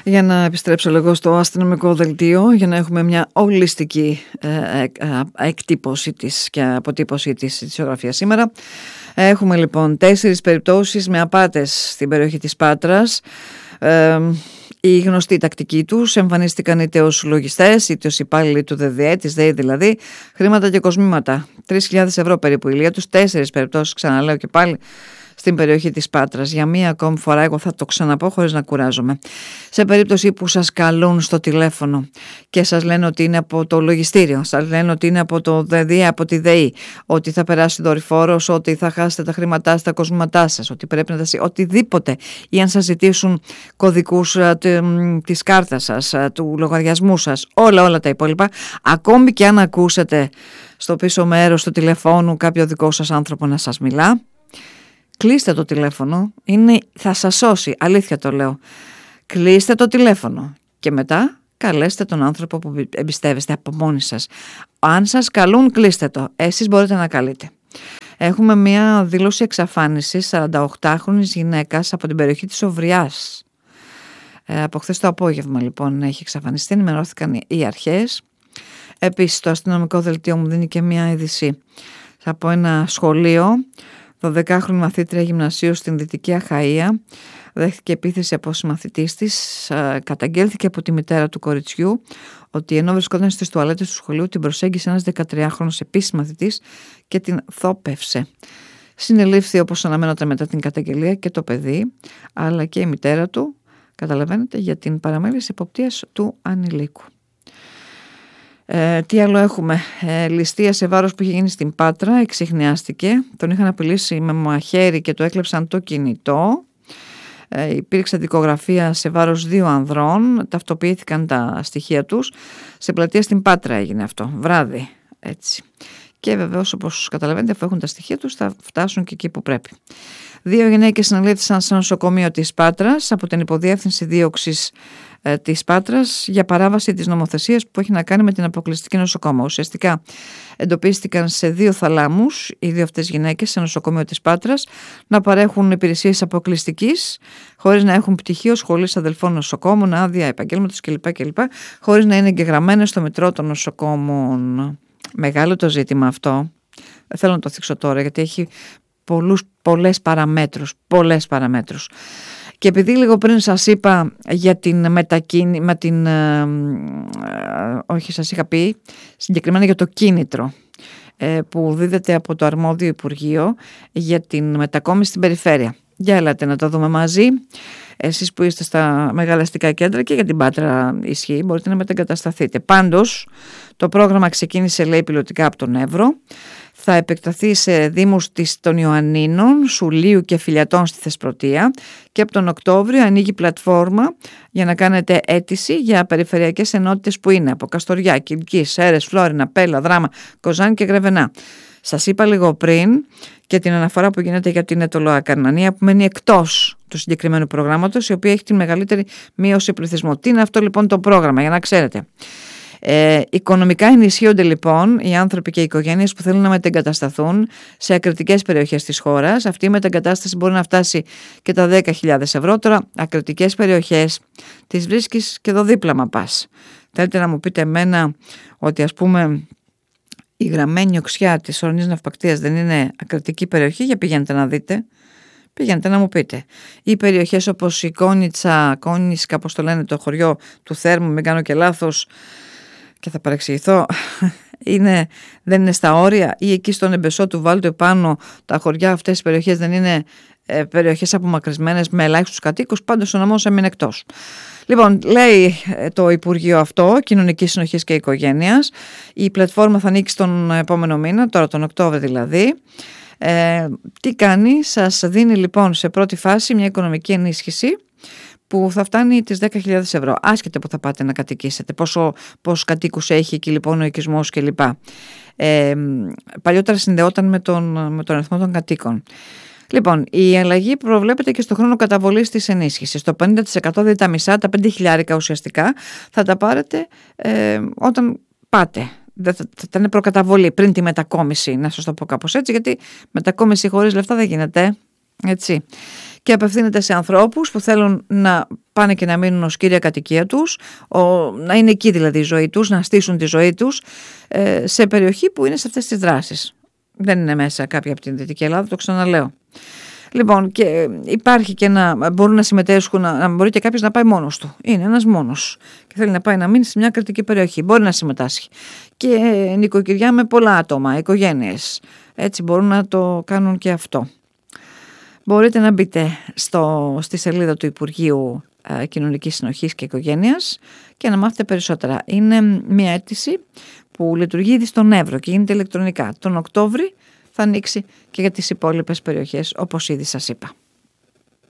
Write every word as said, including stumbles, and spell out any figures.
Για να επιστρέψω λίγο στο αστυνομικό δελτίο, για να έχουμε μια ολιστική ε, ε, ε, εκτύπωση της και αποτύπωση της ειδησιογραφίας σήμερα. Έχουμε λοιπόν τέσσερις περιπτώσεις με απάτες στην περιοχή της Πάτρας. Ε, η γνωστή τακτική τους: εμφανίστηκαν είτε ως λογιστές είτε ως υπάλληλοι του ΔΔΕ, της ΔΕΗ δηλαδή, χρήματα και κοσμήματα. τρεις χιλιάδες ευρώ περίπου η ηλία τους, τέσσερις περιπτώσεις, ξαναλέω και πάλι, στην περιοχή της Πάτρας. Για μία ακόμη φορά, εγώ θα το ξαναπώ χωρίς να κουράζομαι. Σε περίπτωση που σας καλούν στο τηλέφωνο και σας λένε ότι είναι από το λογιστήριο, σας λένε ότι είναι από το ΔΔΕ, από τη ΔΕΗ, ότι θα περάσει δορυφόρος, ότι θα χάσετε τα χρήματά σας, τα κοσμήματά σας, ότι πρέπει να τα... οτιδήποτε, ή αν σας ζητήσουν κωδικούς της κάρτας σας, του λογαριασμού σας, όλα όλα τα υπόλοιπα, ακόμη και αν ακούσετε στο πίσω μέρος του τηλεφώνου κάποιο δικό σας άνθρωπο να σας μιλά, κλείστε το τηλέφωνο, είναι, θα σας σώσει, αλήθεια το λέω. Κλείστε το τηλέφωνο και μετά καλέστε τον άνθρωπο που εμπιστεύεστε από μόνοι σας. Αν σας καλούν, κλείστε το, εσείς μπορείτε να καλείτε. Έχουμε μια δήλωση εξαφάνισης σαρανταοκτάχρονης γυναίκας από την περιοχή της Οβριάς. Ε, από χθες το απόγευμα λοιπόν έχει εξαφανιστεί, ενημερώθηκαν οι αρχές. Επίσης το αστυνομικό δελτίο μου δίνει και μια είδηση από ένα σχολείο. δωδεκάχρονη μαθήτρια γυμνασίου στην Δυτική Αχαΐα δέχτηκε επίθεση από συμμαθητής της. Καταγγέλθηκε από τη μητέρα του κοριτσιού ότι ενώ βρισκόταν στις τουαλέτες του σχολείου την προσέγγισε ένας δεκατριάχρονος επίσης μαθητής και την θόπευσε. Συνελήφθη, όπως αναμένονταν μετά την καταγγελία, και το παιδί αλλά και η μητέρα του, καταλαβαίνετε, για την παραμέληση υποπτίας του ανηλίκου. Ε, τι άλλο έχουμε? Ε, ληστεία σε βάρος που είχε γίνει στην Πάτρα, εξιχνιάστηκε. Τον είχαν απειλήσει με μαχαίρι και του έκλεψαν το κινητό. Ε, υπήρξε δικογραφία σε βάρος δύο ανδρών, ταυτοποιήθηκαν τα στοιχεία τους. Σε πλατεία στην Πάτρα έγινε αυτό, βράδυ, έτσι. Και βεβαίως, όπως καταλαβαίνετε, αφού έχουν τα στοιχεία τους θα φτάσουν και εκεί που πρέπει. Δύο γυναίκες συνελήφθησαν σε νοσοκομείο της Πάτρας από την υποδιεύθυνση δίωξης ε, της Πάτρας για παράβαση της νομοθεσίας που έχει να κάνει με την αποκλειστική νοσοκόμα. Ουσιαστικά εντοπίστηκαν σε δύο θαλάμους οι δύο αυτές γυναίκες σε νοσοκομείο της Πάτρας να παρέχουν υπηρεσίες αποκλειστικής, χωρίς να έχουν πτυχίο σχολής αδελφών νοσοκόμων, άδεια επαγγέλματος κλπ. κλπ. Χωρίς να είναι εγγεγραμμένες στο Μητρό των Νοσοκόμων. Μεγάλο το ζήτημα αυτό. Δεν θέλω να το θίξω τώρα γιατί έχει πολλούς, πολλές παραμέτρους, πολλές παραμέτρους. Και επειδή λίγο πριν σας είπα για την μετακίνηση, με την, ε, ε, όχι σας είχα πει, συγκεκριμένα για το κίνητρο ε, που δίδεται από το αρμόδιο Υπουργείο για την μετακόμιση στην περιφέρεια. Για έλατε να το δούμε μαζί. Εσείς που είστε στα μεγάλα αστικά κέντρα, και για την Πάτρα ισχύει, μπορείτε να μετεγκατασταθείτε. Πάντως, το πρόγραμμα ξεκίνησε, λέει, πιλωτικά από τον Εύρο. Θα επεκταθεί σε δήμους της των Ιωαννίνων, Σουλίου και Φιλιατών στη Θεσπρωτεία, και από τον Οκτώβριο ανοίγει πλατφόρμα για να κάνετε αίτηση για περιφερειακές ενότητες που είναι από Καστοριά, Κιλκή, Σέρες, Φλόρινα, Πέλα, Δράμα, Κοζάνη και Γρεβενά. Σας είπα λίγο πριν και την αναφορά που γίνεται για την Αιτωλοακαρνανία που μένει εκτός του συγκεκριμένου προγράμματος, η οποία έχει τη μεγαλύτερη μείωση πληθυσμού. Τι είναι αυτό λοιπόν το πρόγραμμα, για να ξέρετε? Ε, οικονομικά ενισχύονται λοιπόν οι άνθρωποι και οι οικογένειες που θέλουν να μετεγκατασταθούν σε ακριτικές περιοχές της χώρας. Αυτή η μετεγκατάσταση μπορεί να φτάσει και τα δέκα χιλιάδες ευρώ. Τώρα, ακριτικές περιοχές τις βρίσκεις και εδώ δίπλα μα πας. Θέλετε να μου πείτε εμένα ότι, ας πούμε, η Γραμμένη Οξιά της Ορεινής Ναυπακτίας δεν είναι ακριτική περιοχή? Για πηγαίνετε να δείτε. Πηγαίνετε να μου πείτε. Ή περιοχές όπως η Κόνιτσα, Κόνισκα, όπως το λένε, το χωριό του Θέρμου, μην κάνω και λάθος και θα παρεξηγηθώ, είναι, δεν είναι στα όρια? Ή εκεί στον Εμπεσό του Βάλτου επάνω, τα χωριά, αυτές οι περιοχές δεν είναι ε, περιοχές απομακρυσμένες με ελάχιστους κατοίκους? Πάντως ο νομός έμεινε εκτός. Λοιπόν, λέει το Υπουργείο αυτό, Κοινωνικής Συνοχής και Οικογένειας, η πλατφόρμα θα ανοίξει τον επόμενο μήνα, τώρα τον Οκτώβριο δηλαδή. Ε, τι κάνει? Σας δίνει λοιπόν σε πρώτη φάση μια οικονομική ενίσχυση που θα φτάνει τις δέκα χιλιάδες ευρώ, άσχετα που θα πάτε να κατοικήσετε, πόσο, πόσους κατοίκους έχει εκεί λοιπόν ο οικισμός κλπ. Ε, παλιότερα συνδεόταν με τον, με τον αριθμό των κατοίκων. Λοιπόν, η αλλαγή προβλέπεται και στο χρόνο καταβολής της ενίσχυσης. Το πενήντα τοις εκατό, δηλαδή τα μισά, τα πέντε χιλιάρικα ουσιαστικά, θα τα πάρετε ε, όταν πάτε. Δεν θα, θα είναι προκαταβολή πριν τη μετακόμιση, να σας το πω κάπως έτσι, γιατί μετακόμιση χωρίς λεφτά δεν γίνεται, έτσι. και απευθύνεται σε ανθρώπους που θέλουν να πάνε και να μείνουν ως κύρια κατοικία τους, ο, να είναι εκεί δηλαδή η ζωή τους, να στήσουν τη ζωή τους ε, σε περιοχή που είναι σε αυτές τις δράσεις. Δεν είναι μέσα κάποια από την Δυτική Ελλάδα, το ξαναλέω. Λοιπόν, και υπάρχει και να μπορούν να συμμετέσχουν, να, να μπορεί και κάποιος να πάει μόνος του. Είναι ένας μόνος και θέλει να πάει να μείνει σε μια κρατική περιοχή. Μπορεί να συμμετάσχει. Και νοικοκυριά με πολλά άτομα, οικογένειες. Έτσι μπορούν να το κάνουν και αυτό. Μπορείτε να μπείτε στο, στη σελίδα του Υπουργείου ε, Κοινωνικής Συνοχής και Οικογένειας και να μάθετε περισσότερα. Είναι μια αίτηση που λειτουργεί ήδη στον Εύρο και γίνεται ηλεκτρονικά. Τον Οκτώβρη θα ανοίξει και για τις υπόλοιπες περιοχές, όπως ήδη σας είπα.